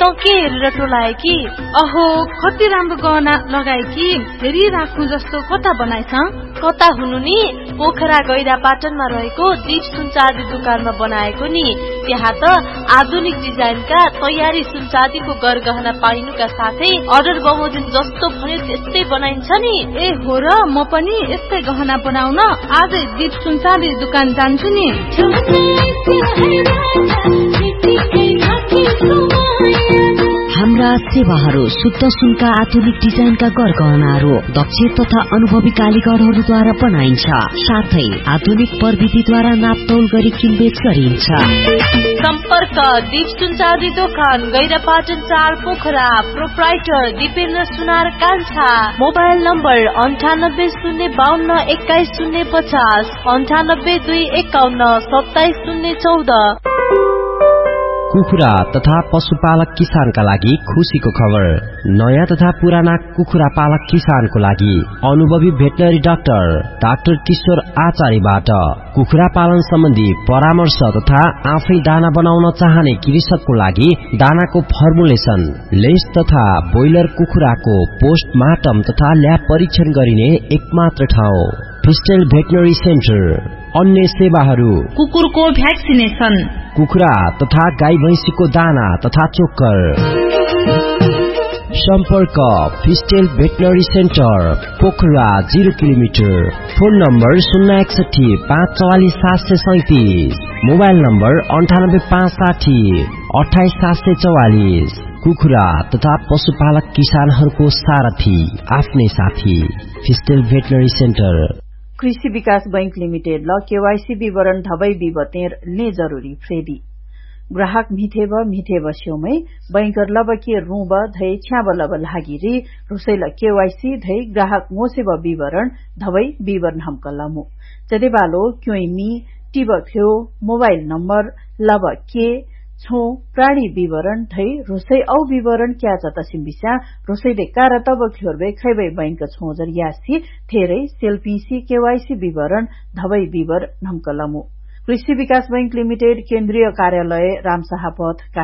के हेरेर टोलाए कि अहो कति राम्रो गहना लगाए कि फेरि राख्नु जस्तो कता बनाइछ कता हुनु नि पोखरा गैरा पाटनमा रहेको दीप सुनचाँदी दुकानमा बनाएको नि त्यहाँ त आधुनिक डिजाइनका तयारी सुनचाँदीको गरगहना पाइनुका साथै अर्डर बमोजिम जस्तो भन्यो त्यस्तै बनाइन्छ नि ए हो र म पनि यस्तै गहना बनाउन आजै दीप सुनचाँदी दुकान जान्छु नि हाम्रा सेवाहरू शुद्ध सुनका आधुनिक डिजाइनका गरगहनाहरू दक्ष तथा अनुभवी कारीगरहरूद्वारा बनाइन्छ साथै आधुनिक प्रविधिद्वारा नापतौल गरी किनबेच गरिन्छ सम्पर्क दीप सुनचाँदी दोकान गैरापाटन 4 पोखरा प्रोप्राइटर दीपेन्द्र सुनार कान्छा मोबाइल नम्बर 9802521050 9821577014 कुखुरा तथा पशुपालक किसानका लागि खुशीको खबर नयाँ तथा पुराना कुखुरा पालक किसानको लागि अनुभवी भेटनरी डाक्टर किशोर आचार्यबाट कुखुरा पालन सम्बन्धी परामर्श तथा आफै दाना बनाउन चाहने कृषकको लागि दानाको फर्मुलेसन लेस तथा बोइलर कुखुराको पोस्टमार्टम तथा ल्याब परीक्षण गरिने एकमात्र ठाउँ फिस्टेल भेटनरी सेन्टर अन्य सेवाहरू कुकुरको भ्याक्सिनेसन कुखुरा तथा गाई भैंसीको दाना तथा चोक्कर सम्पर्क फिस्टेल veterinary centre Pokhara 0 kilometre phone number 061544737 mobile number 9856 28744 कुखुरा तथा पशुपालक किसानहरूको सारथी आफ्नै साथी फिस्टेल भेटनरी सेन्टर कृषि विकास बैंक लिमिटेड ल केवाईसी विवरण धबै विवतेर ले जरूरी फ्रेडी ग्राहक मिथेब स्योमै बैंकर लब के रूब धै छ्याब लब लागिरी रुसैल केवाईसी धै ग्राहक मोसेब विवरण धबै विवरण हमकलमु जदेबालो क्योइमी टिब ख्यो मोबाइल नम्बर लब के छो प्राणी विवरण धै रुसै औ विवरण क्या जतसिम बिस्या रुसैले कार तब ख्योरबे खैबै बैंक छोजर यासी थेरै सेल्फीसी केवाईसी विवरण धबै विवर नमकलमु कृषि विकास बैंक लिमिटेड केन्द्रीय कार्यालय रामशाह पथ